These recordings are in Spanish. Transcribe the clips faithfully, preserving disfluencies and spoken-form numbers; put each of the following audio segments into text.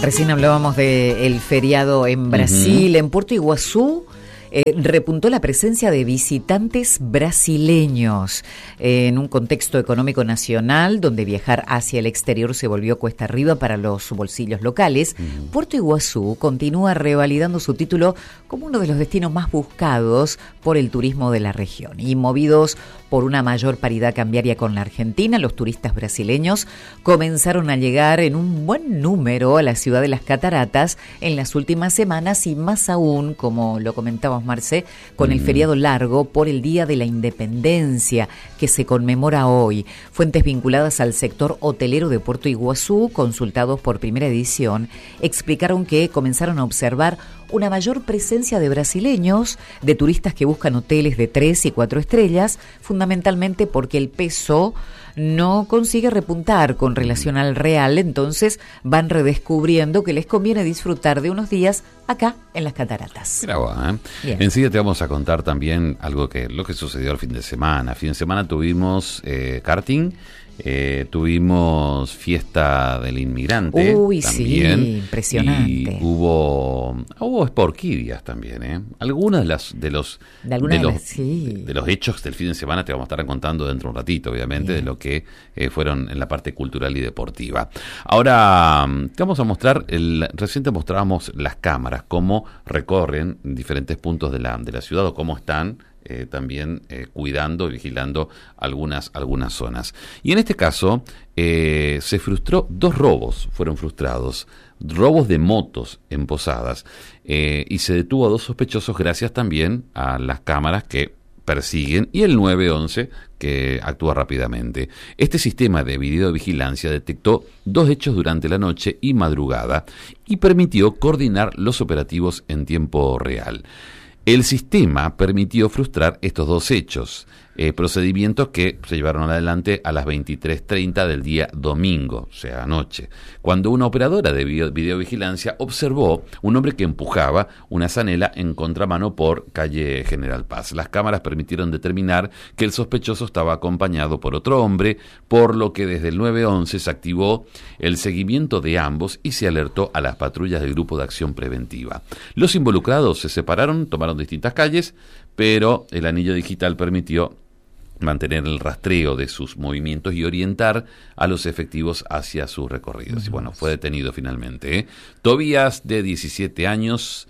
Recién hablábamos del feriado en Brasil, uh-huh. En Puerto Iguazú. Eh, repuntó la presencia de visitantes brasileños eh, en un contexto económico nacional donde viajar hacia el exterior se volvió cuesta arriba para los bolsillos locales. Uh-huh. Puerto Iguazú continúa revalidando su título como uno de los destinos más buscados por el turismo de la región. Y movidos por una mayor paridad cambiaria con la Argentina, los turistas brasileños comenzaron a llegar en un buen número a la ciudad de las Cataratas en las últimas semanas y más aún, como lo comentábamos Marce, con el feriado largo por el Día de la Independencia que se conmemora hoy. Fuentes vinculadas al sector hotelero de Puerto Iguazú, consultados por Primera Edición, explicaron que comenzaron a observar una mayor presencia de brasileños, de turistas que buscan hoteles de tres y cuatro estrellas, fundamentalmente porque el peso no consigue repuntar con relación al real, entonces van redescubriendo que les conviene disfrutar de unos días acá en las Cataratas. Mira vos, ¿eh? Enseguida te vamos a contar también algo que lo que sucedió el fin de semana. Fin de semana tuvimos eh, karting. Eh, tuvimos fiesta del inmigrante. Uy, también, sí, impresionante. Y hubo hubo sporquidias también, ¿eh? Algunas de las de los de, de, de, los, las, sí. de, de los hechos del fin de semana te vamos a estar contando dentro de un ratito, obviamente, Bien. de lo que eh, fueron en la parte cultural y deportiva. Ahora te vamos a mostrar, el, recién te mostrábamos las cámaras, cómo recorren diferentes puntos de la de la ciudad o cómo están Eh, también eh, cuidando, vigilando algunas, algunas zonas. Y en este caso eh, se frustró, dos robos fueron frustrados, robos de motos en Posadas, eh, y se detuvo a dos sospechosos gracias también a las cámaras que persiguen y el nueve once que actúa rápidamente. Este sistema de videovigilancia detectó dos hechos durante la noche y madrugada y permitió coordinar los operativos en tiempo real. El sistema permitió frustrar estos dos hechos, eh, procedimientos que se llevaron adelante a las veintitrés treinta del día domingo, o sea, anoche, cuando una operadora de video, videovigilancia observó un hombre que empujaba una zanela en contramano por calle General Paz. Las cámaras permitieron determinar que el sospechoso estaba acompañado por otro hombre, por lo que desde el nueve once se activó el seguimiento de ambos y se alertó a las patrullas del Grupo de Acción Preventiva. Los involucrados se separaron, tomaron distintas calles, pero el anillo digital permitió mantener el rastreo de sus movimientos y orientar a los efectivos hacia sus recorridos. Y bueno, fue detenido finalmente. ¿eh? Tobías, de diecisiete años,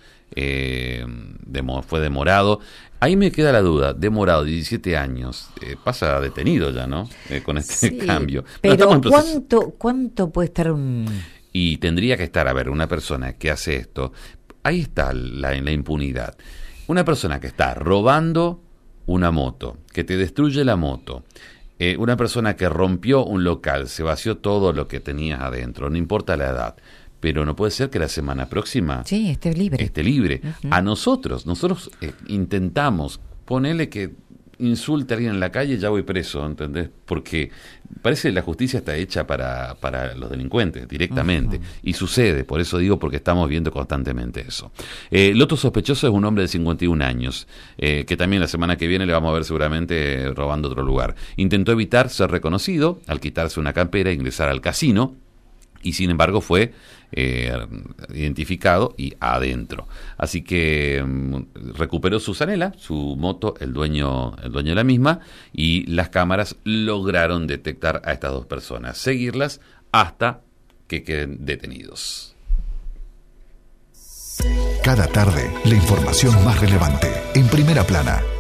eh, demo, fue demorado. Ahí me queda la duda, demorado, diecisiete años, eh, pasa detenido ya, ¿no? Eh, con este sí, cambio. Pero no ¿cuánto, ¿cuánto puede estar un...? Y tendría que estar, a ver, una persona que hace esto, ahí está la, la impunidad. Una persona que está robando una moto, que te destruye la moto, eh, una persona que rompió un local, se vació todo lo que tenías adentro, no importa la edad, pero no puede ser que la semana próxima sí, esté libre. Esté libre. Uh-huh. A nosotros, nosotros eh, intentamos ponerle que insulte a alguien en la calle, ya voy preso, ¿entendés? Porque parece que la justicia está hecha para, para los delincuentes directamente, uh-huh. Y sucede, por eso digo, porque estamos viendo constantemente eso. Eh, el otro sospechoso es un hombre de cincuenta y un años, eh, que también la semana que viene le vamos a ver seguramente eh, robando otro lugar. Intentó evitar ser reconocido al quitarse una campera e ingresar al casino, y sin embargo fue eh, identificado y adentro. Así que um, recuperó su zanela, su moto, el dueño, el dueño de la misma, y las cámaras lograron detectar a estas dos personas, seguirlas hasta que queden detenidos. Cada tarde, la información más relevante, en Primera Plana.